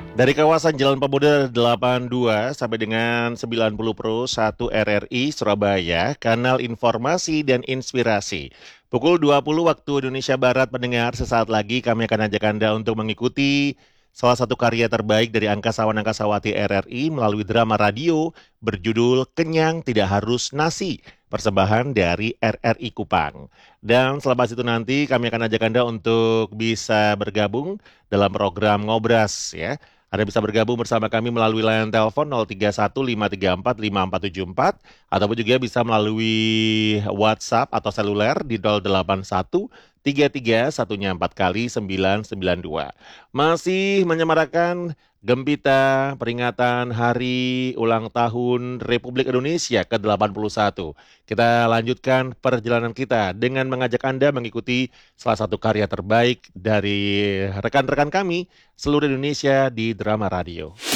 Dari kawasan Jalan Pemuda 82 sampai dengan 90 Pro 1 RRI Surabaya, kanal informasi dan inspirasi. Pukul 20 waktu Indonesia Barat pendengar, sesaat lagi kami akan ajak Anda untuk mengikuti salah satu karya terbaik dari angkasawan-angkasawati RRI melalui drama radio berjudul Kenyang Tidak Harus Nasi, persembahan dari RRI Kupang. Dan selepas itu nanti kami akan ajak Anda untuk bisa bergabung dalam program Ngobras ya. Anda bisa bergabung bersama kami melalui layar telepon 031 534 5474 ataupun juga bisa melalui WhatsApp atau seluler di 081 33 satunya 4 kali 992. Masih menyemarakan gembita peringatan Hari Ulang Tahun Republik Indonesia ke-81. Kita lanjutkan perjalanan kita dengan mengajak Anda mengikuti salah satu karya terbaik dari rekan-rekan kami seluruh Indonesia di Drama Radio.